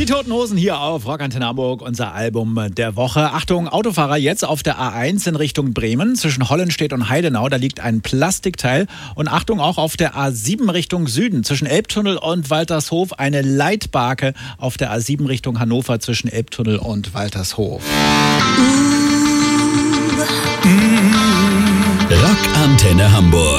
Die Toten Hosen hier auf Rock Antenne Hamburg, unser Album der Woche. Achtung, Autofahrer, jetzt auf der A1 in Richtung Bremen, zwischen Hollenstedt und Heidenau, da liegt ein Plastikteil. Und Achtung, auch auf der A7 Richtung Süden, zwischen Elbtunnel und Waltershof, eine Leitbarke auf der A7 Richtung Hannover, zwischen Elbtunnel und Waltershof. Rock Antenne Hamburg.